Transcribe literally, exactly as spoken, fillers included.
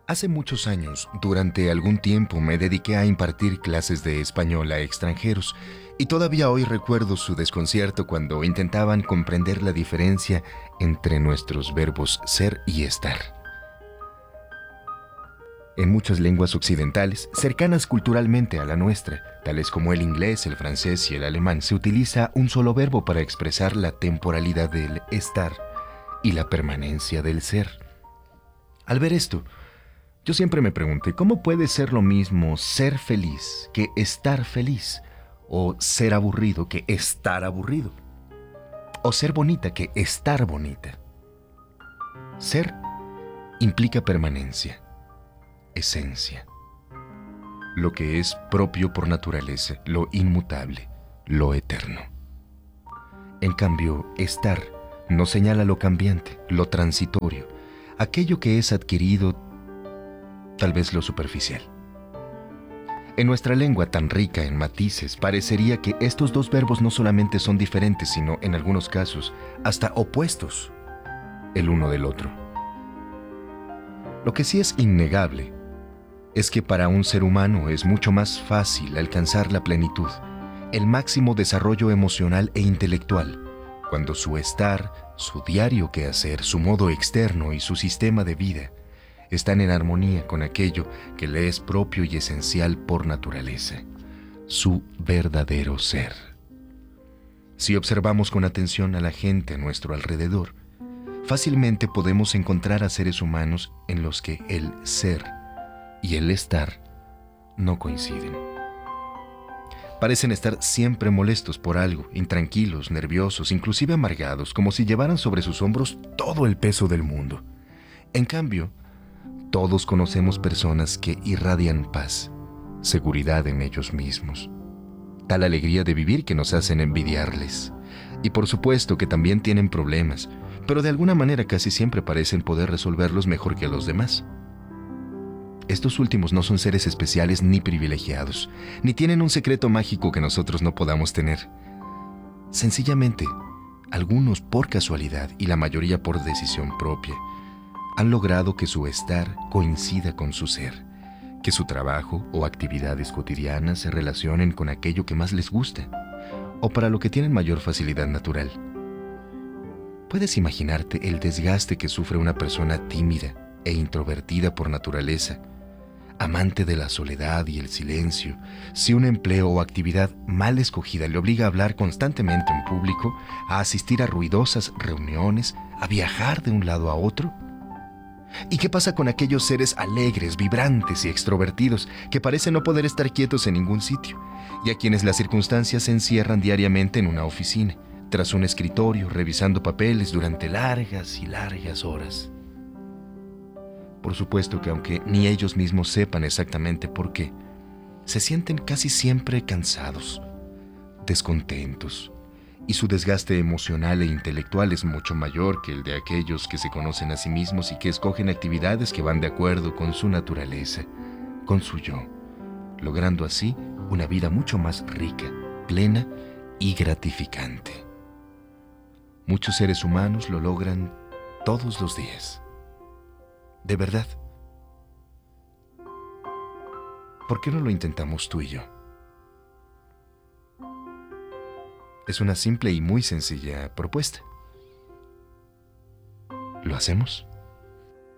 Hace muchos años, durante algún tiempo, me dediqué a impartir clases de español a extranjeros y todavía hoy recuerdo su desconcierto cuando intentaban comprender la diferencia entre nuestros verbos ser y estar. En muchas lenguas occidentales, cercanas culturalmente a la nuestra, tales como el inglés, el francés y el alemán, se utiliza un solo verbo para expresar la temporalidad del estar y la permanencia del ser. Al ver esto, yo siempre me pregunté, ¿cómo puede ser lo mismo ser feliz que estar feliz? ¿O ser aburrido que estar aburrido? ¿O ser bonita que estar bonita? Ser implica permanencia, esencia, lo que es propio por naturaleza, lo inmutable, lo eterno. En cambio, estar nos señala lo cambiante, lo transitorio, aquello que es adquirido, tal vez lo superficial. En nuestra lengua tan rica en matices, parecería que estos dos verbos no solamente son diferentes, sino, en algunos casos, hasta opuestos el uno del otro. Lo que sí es innegable es que para un ser humano es mucho más fácil alcanzar la plenitud, el máximo desarrollo emocional e intelectual, cuando su estar, su diario quehacer, su modo externo y su sistema de vida están en armonía con aquello que le es propio y esencial por naturaleza, su verdadero ser. Si observamos con atención a la gente a nuestro alrededor, fácilmente podemos encontrar a seres humanos en los que el ser y el estar no coinciden. Parecen estar siempre molestos por algo, intranquilos, nerviosos, inclusive amargados, como si llevaran sobre sus hombros todo el peso del mundo. En cambio, todos conocemos personas que irradian paz, seguridad en ellos mismos, tal alegría de vivir que nos hacen envidiarles. Y por supuesto que también tienen problemas, pero de alguna manera casi siempre parecen poder resolverlos mejor que los demás. Estos últimos no son seres especiales ni privilegiados, ni tienen un secreto mágico que nosotros no podamos tener. Sencillamente, algunos por casualidad y la mayoría por decisión propia, han logrado que su estar coincida con su ser, que su trabajo o actividades cotidianas se relacionen con aquello que más les gusta, o para lo que tienen mayor facilidad natural. ¿Puedes imaginarte el desgaste que sufre una persona tímida e introvertida por naturaleza, amante de la soledad y el silencio, si un empleo o actividad mal escogida le obliga a hablar constantemente en público, a asistir a ruidosas reuniones, a viajar de un lado a otro? ¿Y qué pasa con aquellos seres alegres, vibrantes y extrovertidos que parecen no poder estar quietos en ningún sitio y a quienes las circunstancias se encierran diariamente en una oficina, tras un escritorio, revisando papeles durante largas y largas horas? Por supuesto que aunque ni ellos mismos sepan exactamente por qué, se sienten casi siempre cansados, descontentos, y su desgaste emocional e intelectual es mucho mayor que el de aquellos que se conocen a sí mismos y que escogen actividades que van de acuerdo con su naturaleza, con su yo, logrando así una vida mucho más rica, plena y gratificante. Muchos seres humanos lo logran todos los días. De verdad. ¿Por qué no lo intentamos tú y yo? Es una simple y muy sencilla propuesta. ¿Lo hacemos?